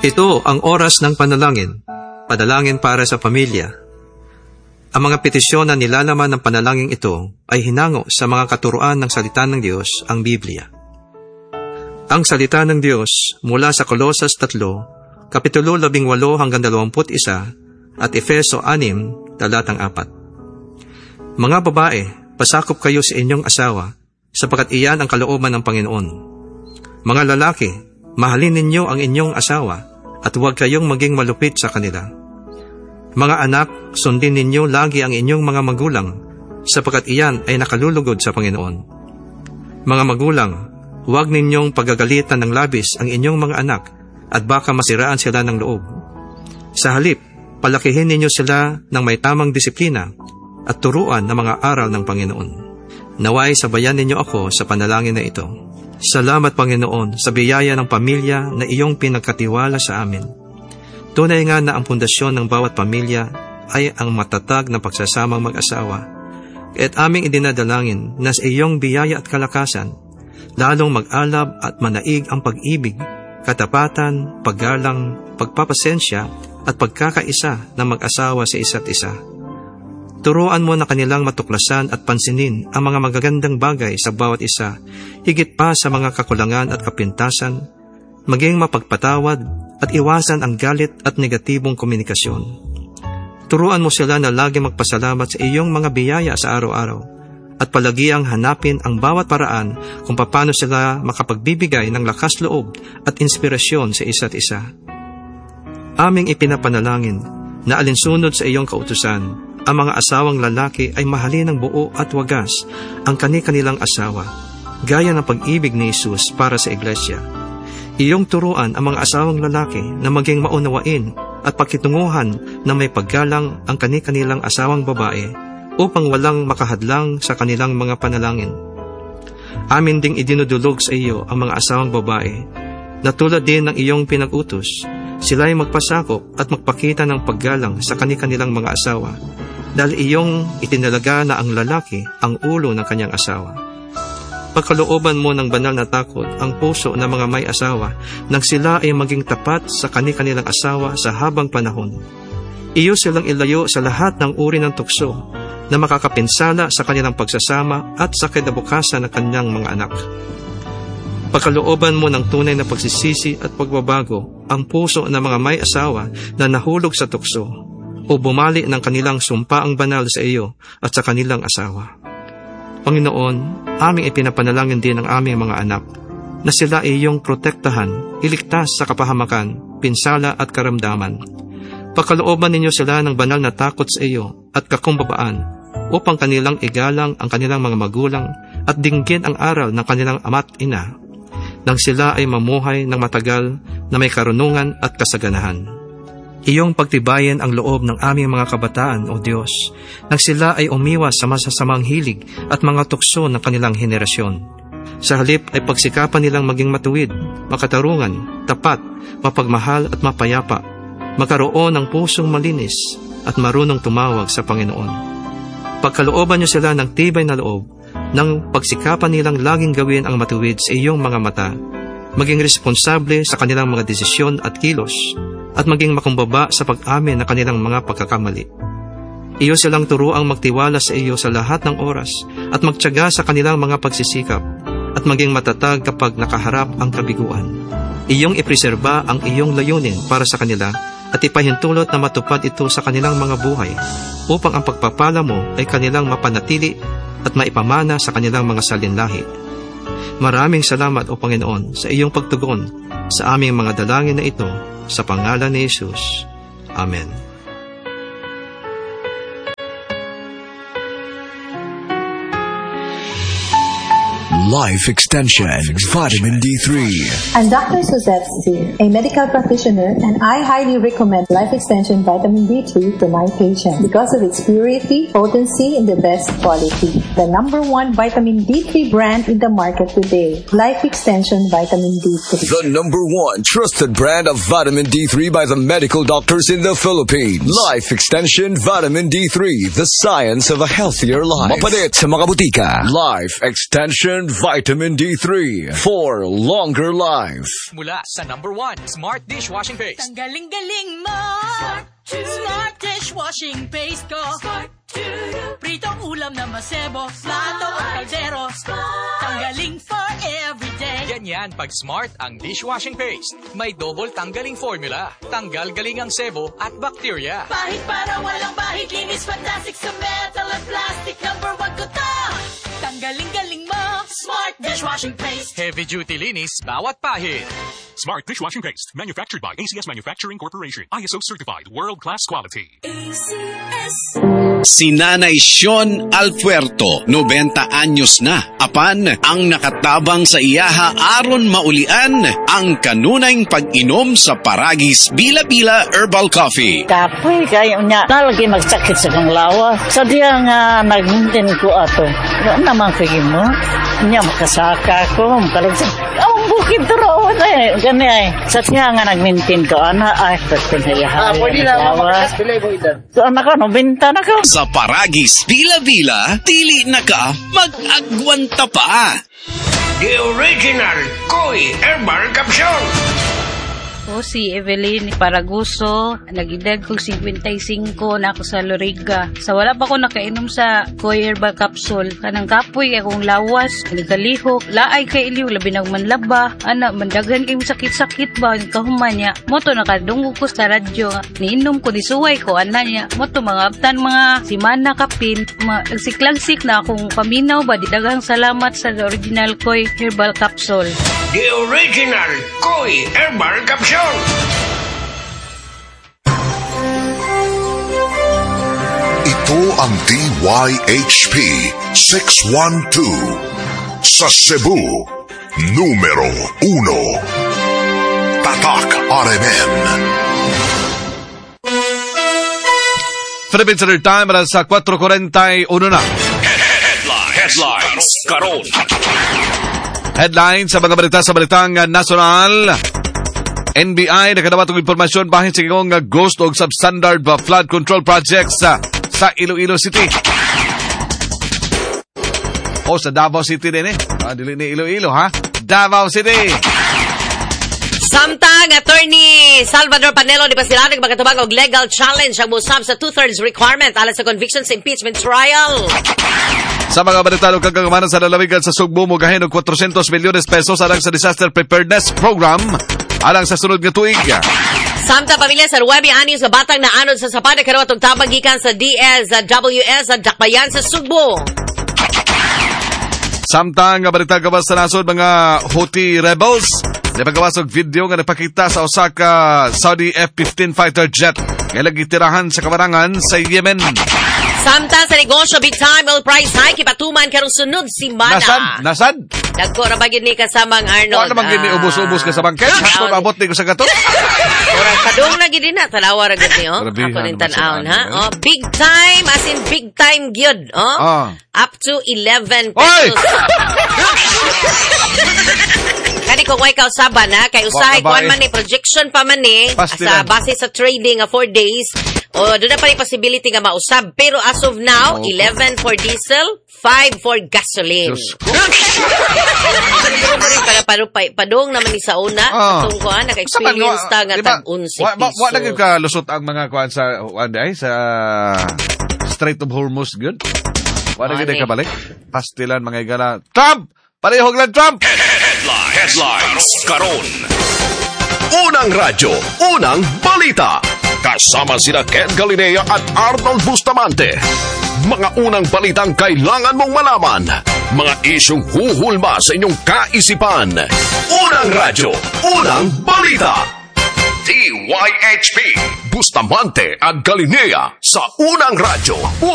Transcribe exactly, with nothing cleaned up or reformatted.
Ito ang oras ng panalangin, panalangin para sa pamilya. Ang mga petisyon na nilalaman ng panalangin ito ay hinango sa mga katuruan ng salita ng Diyos, ang Biblia. Ang salita ng Diyos mula sa Kolosas three, Kapitulo labing walo hanggang dalawamput isa at Efeso anim, talatang apat. Mga babae, pasakop kayo sa inyong asawa, sapagkat iyan ang kalooban ng Panginoon. Mga lalaki, mahalin ninyo ang inyong asawa, at huwag kayong maging malupit sa kanila. Mga anak, sundin ninyo lagi ang inyong mga magulang, sapagkat iyan ay nakalulugod sa Panginoon. Mga magulang, huwag ninyong pagagalitan ng labis ang inyong mga anak, at baka masiraan sila ng loob. Sa halip, palakihin ninyo sila ng may tamang disiplina, at turuan ng mga aral ng Panginoon. Naway sabayan ninyo ako sa panalangin na ito. Salamat, Panginoon, sa biyaya ng pamilya na iyong pinagkatiwala sa amin. Tunay nga na ang pundasyon ng bawat pamilya ay ang matatag na pagsasamang mag-asawa. Kaya't aming idinadalangin na sa iyong biyaya at kalakasan, lalong mag-alab at manaig ang pag-ibig, katapatan, paggalang, pagpapasensya at pagkakaisa ng mag-asawa sa isa't isa. Turuan mo na kanilang matuklasan at pansinin ang mga magagandang bagay sa bawat isa, higit pa sa mga kakulangan at kapintasan, maging mapagpatawad at iwasan ang galit at negatibong komunikasyon. Turuan mo sila na lagi magpasalamat sa iyong mga biyaya sa araw-araw at palagiang hanapin ang bawat paraan kung paano sila makapagbibigay ng lakas loob at inspirasyon sa isa't isa. Aming ipinapanalangin na alinsunod sa iyong kautusan, ang mga asawang lalaki ay mahalin ng buo at wagas ang kani-kanilang asawa, gaya ng pag-ibig ni Jesus para sa iglesia. Iyong turuan ang mga asawang lalaki na maging maunawain at pakitunguhan na may paggalang ang kani-kanilang asawang babae upang walang makahadlang sa kanilang mga panalangin. Amin ding idinudulog sa iyo ang mga asawang babae na tulad din ng iyong pinag-utos, sila ay magpasakop at magpakita ng paggalang sa kani-kanilang mga asawa, dahil iyong itinalaga na ang lalaki ang ulo ng kanyang asawa. Pagkalooban mo ng banal na takot ang puso ng mga may asawa nang sila ay maging tapat sa kani-kanilang asawa sa habang panahon. Iyo silang ilayo sa lahat ng uri ng tukso na makakapinsala sa kanilang pagsasama at sa kinabukasan ng kanyang mga anak. Pagkalooban mo ng tunay na pagsisisi at pagbabago ang puso ng mga may asawa na nahulog sa tukso o bumali ng kanilang sumpaang banal sa iyo at sa kanilang asawa. Panginoon, aming ipinapanalangin din ang aming mga anak na sila ay iyong protektahan, iligtas sa kapahamakan, pinsala at karamdaman. Pagkalooban ninyo sila ng banal na takot sa iyo at kakumbabaan upang kanilang igalang ang kanilang mga magulang at dinggin ang aral ng kanilang ama't ina nang sila ay mamuhay ng matagal na may karunungan at kasaganahan. Iyong pagtibayan ang loob ng aming mga kabataan, O Diyos, nang sila ay umiwas sa masasamang hilig at mga tukso ng kanilang henerasyon. Sa halip ay pagsikapan nilang maging matuwid, makatarungan, tapat, mapagmahal at mapayapa, magkaroon ng pusong malinis at marunong tumawag sa Panginoon. Pagkalooban niyo sila ng tibay na loob, nang pagsikapan nilang laging gawin ang matuwid sa iyong mga mata, maging responsable sa kanilang mga desisyon at kilos, at maging makumbaba sa pag-amin ng kanilang mga pagkakamali. Iyo silang turuang magtiwala sa iyo sa lahat ng oras at magtiyaga sa kanilang mga pagsisikap at maging matatag kapag nakaharap ang kabiguan. Iyong ipreserba ang iyong layunin para sa kanila at ipahintulot na matupad ito sa kanilang mga buhay upang ang pagpapala mo ay kanilang mapanatili at maipamana sa kanilang mga salinlahi. Maraming salamat, O Panginoon, sa iyong pagtugon sa aming mga dalangin na ito, sa pangalan ni Jesus. Amen. Life Extension, Vitamin D three. I'm Doctor Suzette C., a medical practitioner, and I highly recommend Life Extension Vitamin D three to my patients because of its purity, potency, and the best quality. The number one vitamin D three brand in the market today, Life Extension Vitamin D three. The number one trusted brand of vitamin D three by the medical doctors in the Philippines. Life Extension Vitamin D three, the science of a healthier life. Mapalit sa mga butika. Life Extension and vitamin D three for longer life. Mula sa number one, Smart Dishwashing Paste. Ang galing-galing mo! Smart, Smart Dishwashing Paste ko! Smart Pritong ulam na masebo, plato o kaldero. Tanggaling for everyday. Ganyan pag Smart ang dishwashing paste. May double tanggaling formula. Tanggal galing ang sebo at bacteria. Bahid para walang bahid, linis fantastic sa metal at plastic. Number one ko to! Tanggaling-galing mo, Smart Dishwashing Paste. Heavy duty linis, bawat pahid. Smart Dishwashing Paste, manufactured by A C S Manufacturing Corporation. I S O certified, world-class quality. A C S. Si Nanay Sean Alpuerto, noventa anyos na. Apan, ang nakatabang sa iyaha aron maulian ang kanunay pag-inom sa Paragis Bila-Bila Herbal Coffee. Kapoy kayo niya. Talagi magsakit sa kong lawa. Sa diya nga nag-maintain ko ato. Ano naman kayo mo? Niya makasaka ko. Makalagsak. Ang bukid turo na eh. Gani ay. Sa diya nga nag-maintain ko. Ana ay, pwede na iyaha. Ah, pwede na. Pilay mo idan. So, anak ko, no, binta na ko. Sa Paragis Bila-Bila, dili na ka mag-agwanta pa. The original Koi Herbal Capsule. O si Evelyn Paraguso, nag-edad kong fifty-five na ako sa Loriga. Sa wala pa ko nakainom sa Koi Herbal Capsule. Kanang kapoy kay akong lawas, nagkalihok, laay kay iliw, labi ng manlaba, ana, mandagan kay sakit-sakit ba, kahuman niya. Moto nakadunggo ko sa radyo, niinom ko, disuway ko, ana niya. Moto mga abtan, mga simana kapin, nagsiklagsik na akong paminaw ba, didagang salamat sa original Koi Herbal Capsule. The original Koi Herbal Capsule. Ito ang D Y H P six one two sa Cebu, numero uno. Tatak R M N. Philippine Standard Time para sa four forty-one na. Headlines. Headlines. Karon. Headlines sa mga balita sa balitang nasyonal. N B I nakadawat og impormasyon bahin sa gingong ghost og substandard flood control projects sa, sa Iloilo City. O sa Davao City din eh. Ah, dili ni Iloilo ha. Davao City. Samtang Attorney Salvador Panelo di Pasilanig magkatubag og legal challenge ang musab sa two-thirds requirement alang sa conviction sa impeachment trial. Sa mga balitado kagamanan sa lalawigan sa Sugbo mugahin og four hundred milyones pesos alang sa disaster preparedness program alang sa sunod nga tuig. Samtang pamilya sa Ruebi Anis nga batang na anod sa sapada karon og tabang gikan sa D S W S at Dakbayan sa Sugbo. Samtang nga balita gawas sa nasod mga Houthi rebels napagawas og video nga napakita sa usa ka Saudi F fifteen fighter jet nga nagitirahan sa kabarangan sa Yemen. Samtang sa negosyo, big time oil price hike, ipatuman karong sunod simana. Nasad? Nasad? Nagkura ba gini kasamang Arnold? Wala naman gini ubos-ubos ka sa bangket? Kung abot ni ko sa gato? Kurang padung na gini na. Talawa ra gini, oh. Ako rin tanaon, ha? Oh, big time, as in big time gyud, oh. Ah. Up to eleven pesos. Kani kung way kausaban, ha? Kay usahay kuan man ni, projection pa man ni, sa base sa trading nga four days, o doon na pa yung possibility nga mausab. Pero as of now, okay. eleven for diesel, five for gasoline. Padung naman ni sa una. Oh. Itong kuhan, naka-experience ta nga tag-unsi piso. Wa na ka lusot ang mga kuhan sa, ay, sa Strait of Hormuz, good? Wa na ka balik? Pastilan, mga igala. Trump! Palihog lang, Trump! Headlines. Headlines. Karon. Unang radyo, unang balita. Kasama sina Ken Galinea at Arnold Bustamante. Mga unang balitang kailangan mong malaman. Mga isyong huhulma sa inyong kaisipan. Unang radyo, unang balita. D Y H P, Bustamante at Galinea sa unang radyo.